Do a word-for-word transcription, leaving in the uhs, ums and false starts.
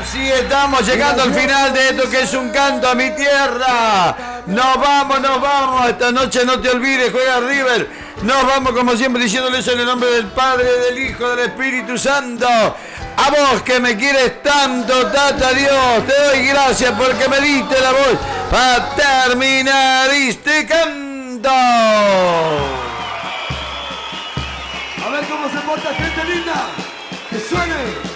Así estamos llegando al final de esto que es un canto a mi tierra. Nos vamos, nos vamos. Esta noche no te olvides, juega River. Nos vamos como siempre diciéndole eso en el nombre del Padre, del Hijo, del Espíritu Santo. A vos que me quieres tanto, Tata Dios, te doy gracias porque me diste la voz para terminar este canto. A ver cómo se porta gente linda. Que suene.